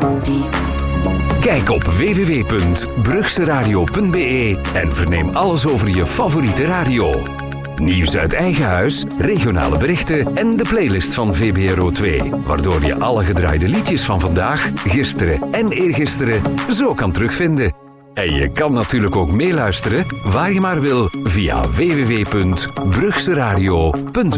Kijk op www.brugseradio.be en verneem alles over je favoriete radio. Nieuws uit eigen huis, regionale berichten en de playlist van VBRO 2. Waardoor je alle gedraaide liedjes van vandaag, gisteren en eergisteren zo kan terugvinden. En je kan natuurlijk ook meeluisteren waar je maar wil via www.brugseradio.be.